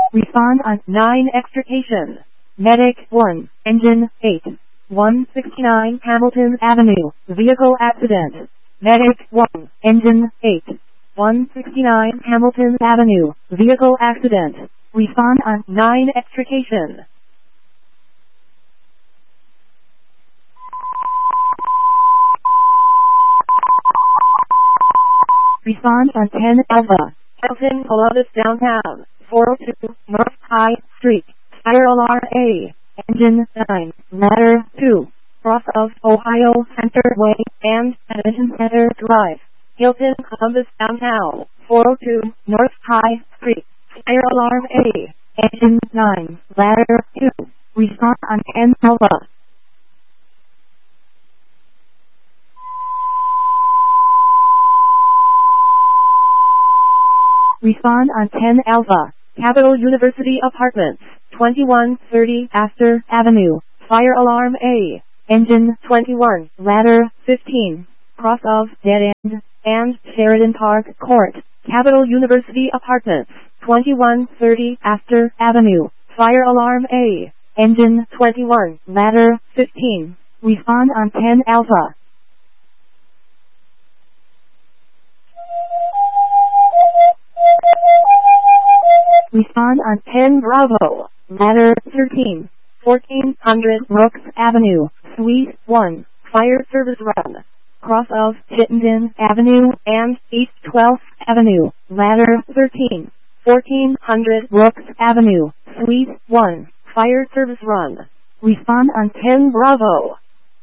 Respond on 9 extrication. Medic 1, engine 8. 169 Hamilton Avenue, vehicle accident. Medic 1, engine 8. 169 Hamilton Avenue, vehicle accident. Respond on 9 extrication. Respond on 10 Alpha. Hilton Columbus Downtown, 402 North High Street. Fire alarm A. Engine 9, ladder 2. Cross of Ohio Center Way and Edison Center Drive. Hilton Columbus Downtown, 402 North High Street. Fire alarm A. Engine 9, ladder 2. Respond on 10 Alpha. Respond on 10 Alpha. Capital University Apartments, 2130 Astor Avenue. Fire alarm A. Engine 21, ladder 15. Cross of Dead End and Sheridan Park Court. Capital University Apartments, 2130 Astor Avenue. Fire alarm A. Engine 21, ladder 15. Respond on 10 Alpha. Respond on 10 Bravo, ladder 13, 1400 Brooks Avenue, Suite 1, fire service run. Cross of Chittenden Avenue and East 12th Avenue, ladder 13, 1400 Brooks Avenue, Suite 1, fire service run. Respond on 10 Bravo.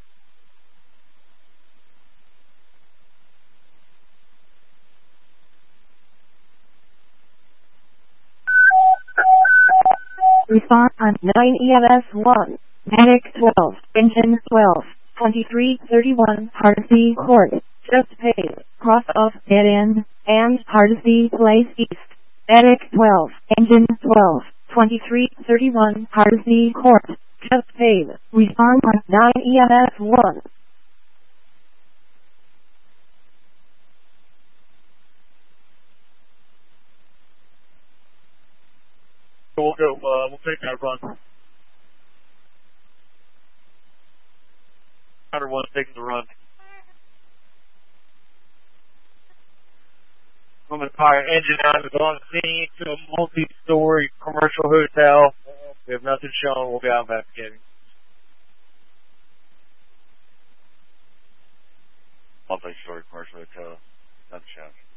Respond on 9 EMS 1, Medic 12, Engine 12, 2331 Hardesty Court, just paid, cross of Dead End and Hardesty Place East. Medic 12, Engine 12, 2331 Hardesty Court, just paid. Respond on 9 EMS 1. We'll go, we'll take that run. 101 taking the run. Woman Fire Engine 9 is on scene to a multi-story commercial hotel. We have nothing shown. We'll be out investigating. Multi-story commercial hotel. Nothing shown.